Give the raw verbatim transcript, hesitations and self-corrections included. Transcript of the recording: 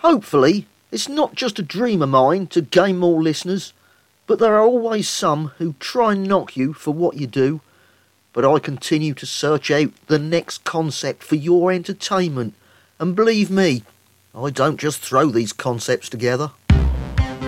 Hopefully, it's not just a dream of mine to gain more listeners, but there are always some who try and knock you for what you do. But I continue to search out the next concept for your entertainment, and believe me, I don't just throw these concepts together.